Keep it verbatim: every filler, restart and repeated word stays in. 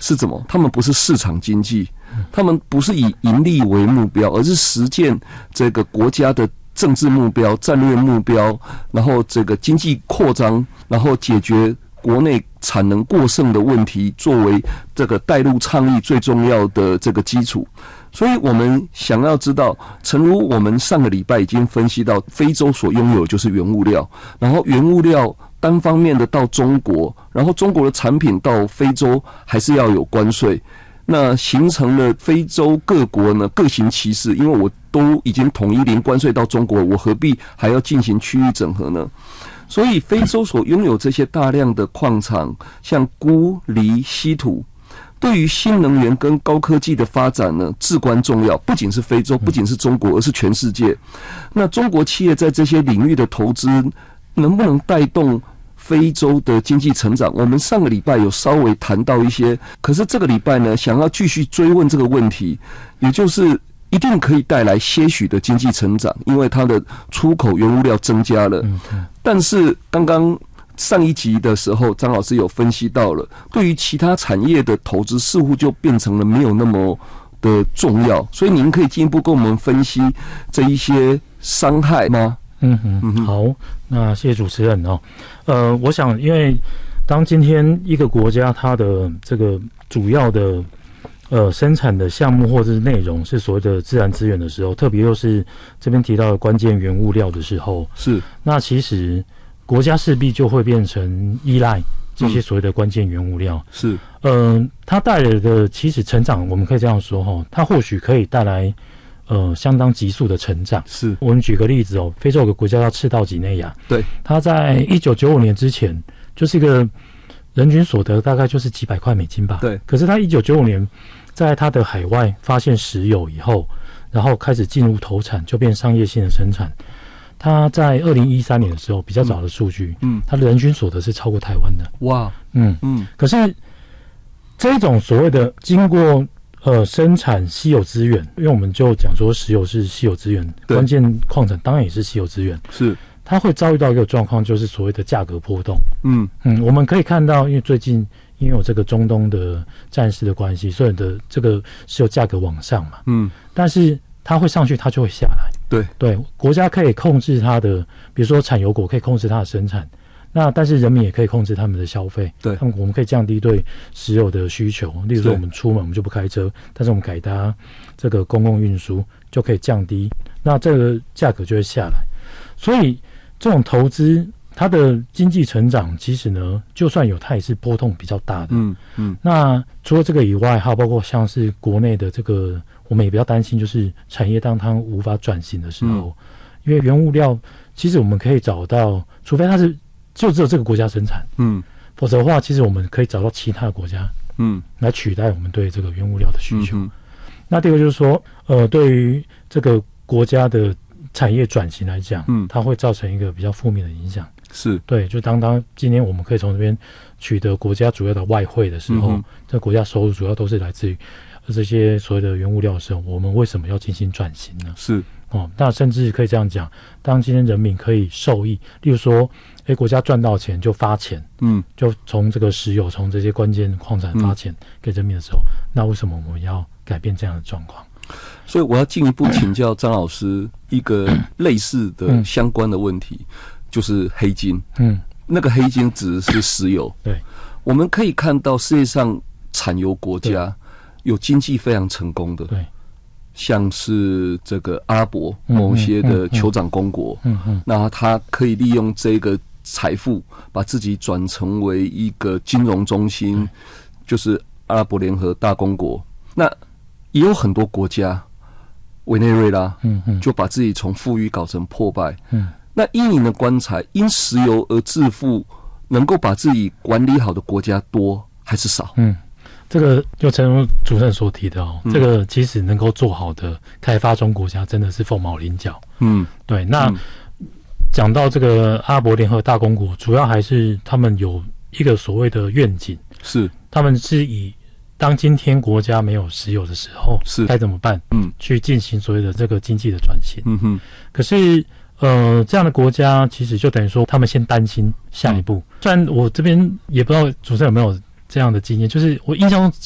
是怎么？他们不是市场经济，他们不是以盈利为目标，而是实践这个国家的政治目标、战略目标，然后这个经济扩张，然后解决国内产能过剩的问题，作为这个带路倡议最重要的这个基础。所以我们想要知道，诚如我们上个礼拜已经分析到，非洲所拥有就是原物料，然后原物料单方面的到中国，然后中国的产品到非洲还是要有关税，那形成了非洲各国呢各行其事，因为我都已经统一零关税到中国，我何必还要进行区域整合呢？所以非洲所拥有这些大量的矿场，像钴、锂、稀土，对于新能源跟高科技的发展呢至关重要，不仅是非洲，不仅是中国，而是全世界。那中国企业在这些领域的投资能不能带动非洲的经济成长？我们上个礼拜有稍微谈到一些，可是这个礼拜呢，想要继续追问这个问题，也就是一定可以带来些许的经济成长，因为它的出口原物料增加了。但是刚刚上一集的时候，张老师有分析到了，对于其他产业的投资似乎就变成了没有那么的重要，所以您可以进一步跟我们分析这一些伤害吗？ 嗯嗯，好，那谢谢主持人哦。呃，我想，因为当今天一个国家它的这个主要的呃生产的项目或者是内容是所谓的自然资源的时候，特别又是这边提到的关键原物料的时候，是那其实国家势必就会变成依赖这些所谓的关键原物料。嗯、是，嗯、呃，它带来的其实成长，我们可以这样说哈，它或许可以带来。呃，相当急速的成长。是，我们举个例子哦，非洲有个国家叫赤道几内亚，对，它在一九九五年之前，就是一个人均所得大概就是几百块美金吧。对，可是它一九九五年在它的海外发现石油以后，然后开始进入投产，就变商业性的生产。它在二零一三年的时候，比较早的数据，嗯，它的人均所得是超过台湾的。哇，嗯嗯，可是这种所谓的经过。呃，生产稀有资源，因为我们就讲说石油是稀有资源，关键矿产当然也是稀有资源，是它会遭遇到一个状况，就是所谓的价格波动。嗯嗯，我们可以看到，因为最近因为有这个中东的战事的关系，所以的这个石油价格往上嘛，嗯，但是它会上去，它就会下来。对对，国家可以控制它的，比如说产油国可以控制它的生产。那但是人民也可以控制他们的消费，对，他们我们可以降低对石油的需求。例如说，我们出门我们就不开车，但是我们改搭这个公共运输就可以降低，那这个价格就会下来。所以这种投资，它的经济成长其实呢，就算有，它也是波动比较大的。嗯嗯。那除了这个以外，还有包括像是国内的这个，我们也比较担心，就是产业当它无法转型的时候，嗯、因为原物料其实我们可以找到，除非它是。就只有这个国家生产，嗯，否则的话，其实我们可以找到其他的国家，嗯，来取代我们对这个原物料的需求。嗯、那第二个就是说，呃，对于这个国家的产业转型来讲，嗯，它会造成一个比较负面的影响。是对，就当当今天我们可以从这边取得国家主要的外汇的时候，嗯、这国家收入主要都是来自于这些所谓的原物料的时候，我们为什么要进行转型呢？是。哦，那甚至可以这样讲，当今天人民可以受益，例如说，哎，国家赚到钱就发钱，嗯，就从这个石油、从这些关键矿产发钱给人民的时候，嗯、那为什么我们要改变这样的状况？ 所以我要进一步请教张老师一个类似的相关的问题，嗯、就是黑金。嗯，那个黑金指的是石油。对，我们可以看到世界上产油国家有经济非常成功的。对。像是这个阿拉伯某些的酋长公国，嗯嗯，那他可以利用这个财富，把自己转成为一个金融中心，嗯、就是阿拉伯联合大公国。那也有很多国家，委内瑞拉，嗯嗯，就把自己从富裕搞成破败。嗯，那依您的观察，因石油而致富，能够把自己管理好的国家多还是少？嗯。 这个就正如主持人所提的哦，嗯、这个其实能够做好的开发中国家真的是凤毛麟角。嗯，对。那讲、嗯、到这个阿拉伯联合大公国，主要还是他们有一个所谓的愿景，是他们是以当今天国家没有石油的时候，是该怎么办？嗯，去进行所谓的这个经济的转型。嗯哼。可是呃，这样的国家其实就等于说，他们先担心下一步。嗯、虽然我这边也不知道主持人有没有。这样的经验，就是我印象中